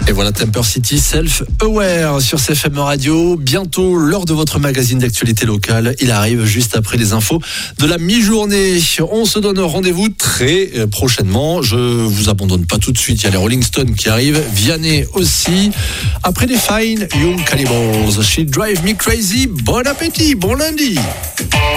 Et voilà Temper City Self-Aware sur CFM Radio. Bientôt, l'heure de votre magazine d'actualité locale. Il arrive juste après les infos de la mi-journée. On se donne rendez-vous très prochainement. Je vous abandonne pas tout de suite. Il y a les Rolling Stones qui arrivent. Vianney aussi. Après les Fine Young Cannibals. She Drive Me Crazy. Bon appétit, bon lundi.